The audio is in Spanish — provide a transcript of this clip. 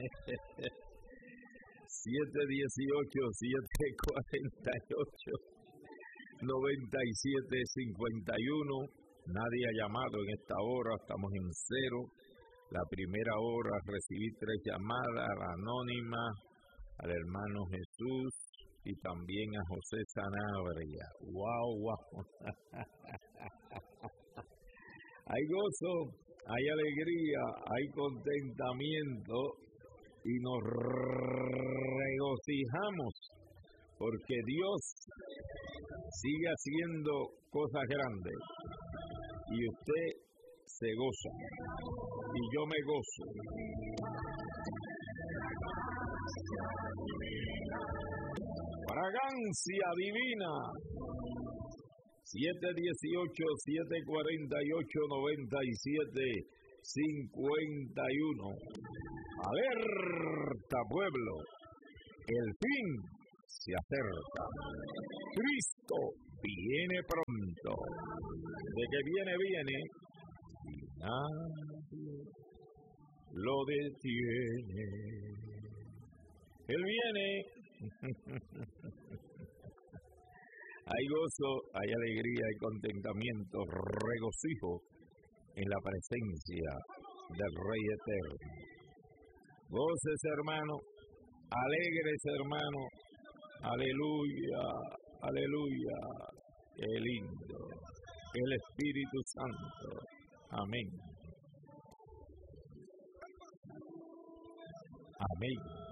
718-748-9751. Nadie ha llamado en esta hora, estamos en cero. La primera hora recibí 3 llamadas, a la anónima, al hermano Jesús y también a José Sanabria. ¡Wow! Hay gozo, hay alegría, hay contentamiento y nos regocijamos porque Dios sigue haciendo cosas grandes y usted se goza y yo me gozo. Fragancia divina. 718-748-9751. Alerta, pueblo. El fin se acerca. Cristo viene pronto. De que viene y nadie lo detiene. Él viene. Hay gozo, hay alegría, hay contentamiento, regocijo en la presencia del Rey Eterno. Goces, hermano, alegres, hermano. Aleluya, aleluya. Qué lindo. El Espíritu Santo. Amén. Amén.